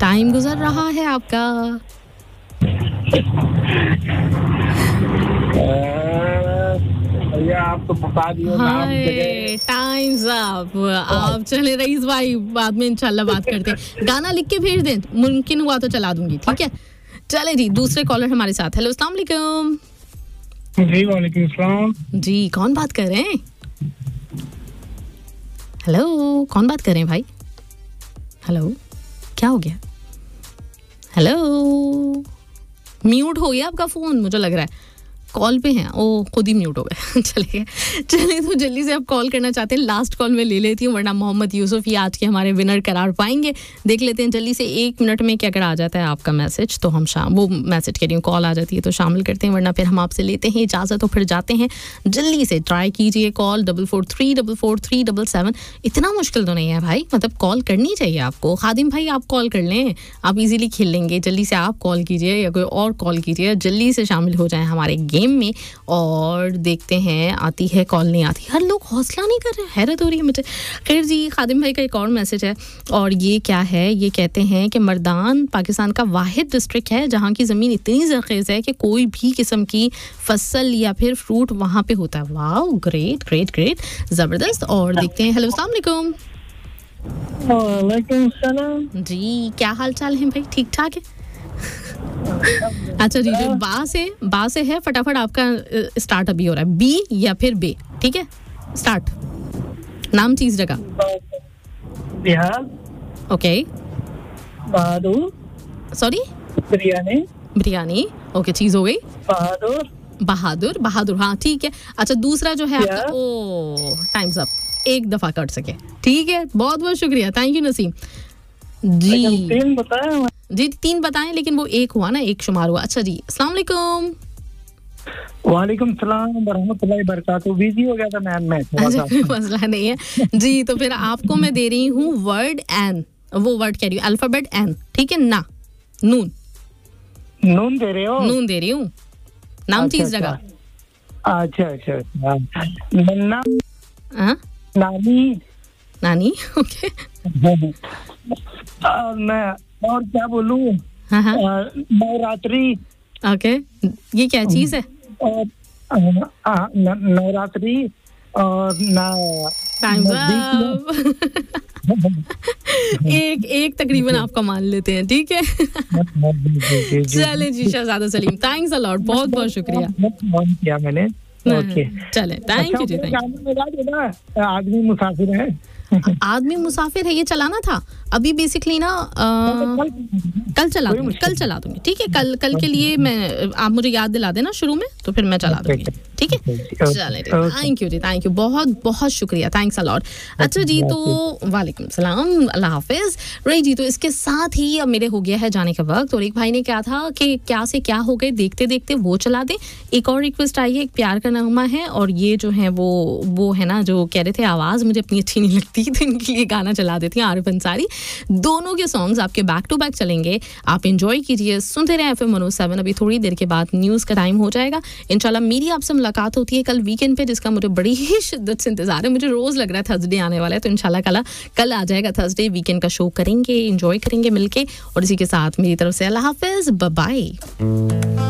Time गुजर रहा है आपका। भैया आप तो बता दिए नाम जगह। Times up. आप चले रईस भाई, बाद में इंशाल्लाह बात करते हैं। गाना लिख के भेज दें, मुमकिन हुआ तो चला दूंगी, ठीक है। चले जी, दूसरे कॉलर हमारे साथ। हेलो, अस्सलाम वालेकुम। जी वालेकुम सलाम। जी, कौन बात कर रहे हैं? हेलो, कौन बात कर रहे हैं भाई? हेलो, क्या हो गया? हेलो, म्यूट हो गया आपका फोन, मुझे लग रहा है। कॉल पे हैं, ओ खुद ही म्यूट हो गए। चलिए तो जल्दी से आप कॉल करना चाहते हैं, लास्ट कॉल में ले लेती हूँ, वरना मोहम्मद यूसुफ ही आज के हमारे विनर करार पाएंगे। देख लेते हैं जल्दी से 1 मिनट में, कि अगर आ जाता है आपका मैसेज तो हम वो मैसेज कह रही हूँ, कॉल आ जाती है तो शामिल करते हैं, वरना फिर हम आपसे लेते हैं इजाज़त तो फिर जाते हैं। जल्दी से ट्राई कीजिए कॉल 44344377। इतना मुश्किल तो नहीं है भाई, मतलब कॉल करनी चाहिए आपको। खादिम भाई आप कॉल कर लें, आप इजीली खेल लेंगे। जल्दी से आप कॉल कीजिए या कोई और कॉल कीजिए, जल्दी से शामिल हो जाएं हमारे गेम में। और देखते हैं आती है कॉल, नहीं आती। हर लोग हौसला नहीं कर रहे, हैरत हो रही है मुझे। खैर जी, खादिम भाई का एक और मैसेज है, और ये क्या है, ये कहते हैं कि मर्दान पाकिस्तान का वाहिद डिस्ट्रिक्ट है जहाँ की ज़मीन इतनी ज़रख़ीज़ है कि कोई भी किस्म की फसल या फिर फ्रूट वहाँ पे होता है। वाओ, ग्रेट ग्रेट ग्रेट, ज़बरदस्त। और देखते हैं। हेलो, अस्सलाम वालेकुम। वालेकुम सलाम जी, क्या हाल चाल है भाई? ठीक ठाक है? अच्छा जी, जो बा से है, फटाफट आपका स्टार्ट अभी हो रहा है। बी या फिर बे, ठीक है? स्टार्ट। नाम चीज जगह। बिहार। ओके। बहादुर। सॉरी, बिरयानी। ओके, चीज हो गई। बहादुर, हाँ ठीक है। अच्छा, दूसरा जो है आपका, ओ टाइम्स अप, एक दफा कट सके, ठीक है। बहुत बहुत शुक्रिया, थैंक यू नसीम जी। 3 बताया जी, 3 बताएं, लेकिन वो एक हुआ ना, एक शुमार हुआ। अच्छा जी, अस्सलाम वालेकुम। वालेकुम सलाम रहमतुल्लाहि बरकातहू। बिजी हो गया था मैम मैं थोड़ा सा। कोई मसला नहीं है जी। तो फिर आपको मैं दे रही हूँ वर्ड एन, वो वर्ड कह रही हूँ, अल्फाबेट एन, ठीक है ना? नून दे रहे हो? नून दे रही हूँ, नाम चीज जगह। अच्छा नन्ना। हाँ, नानी। ओके। मैं और क्या बोलूं? हाँ हाँ, नवरात्रि। ओके, ये क्या चीज है? और नवरात्रि और एक तकरीबन आपका मान लेते हैं, ठीक है। चले जी, शहजादा सलीम, थैंक्स अ लॉट, बहुत बहुत शुक्रिया। किया मैंने। ओके, चले, थैंक यू जी, आदमी मुसाफिर है। आदमी मुसाफिर है, ये चलाना था अभी बेसिकली ना। कल चला दूंगी, ठीक है। कल के लिए मैं, आप मुझे याद दिला देना शुरू में, तो फिर मैं चला दूंगी, ठीक है। चलें, thank you ji, thank you, बहुत बहुत शुक्रिया, थैंक्स अ लॉट। अच्छा जी, तो वालेकुम सलाम, अल्लाह हाफिज। रही जी, तो इसके साथ ही अब मेरे हो गया है जाने का वक्त। और एक भाई ने कहा था कि क्या से क्या हो गए, देखते देखते वो चला दे। एक और रिक्वेस्ट आई है, एक प्यार का नगमा है, और ये जो है वो है ना, जो कह रहे थे आवाज़ मुझे अपनी अच्छी नहीं लगती, तो इनके लिए गाना चला देती हैं, आरिफ अंसारी। दोनों के सॉन्ग्स आपके बैक टू बैक चलेंगे, आप एंजॉय कीजिए, सुनते रहे FM 107। अभी थोड़ी देर के बाद न्यूज़ का टाइम हो जाएगा। इंशाल्लाह मेरी आपसे मुलाकात होती है कल वीकेंड पे, जिसका मुझे बड़ी ही शिद्दत से इंतजार है। मुझे रोज़ लग रहा है थर्सडे आने वाला है, तो इंशाल्लाह कल आ जाएगा थर्सडे। वीकेंड का शो करेंगे, एंजॉय करेंगे मिलके। और इसी के साथ मेरी तरफ से अल्लाह हाफिज, बाय बाय।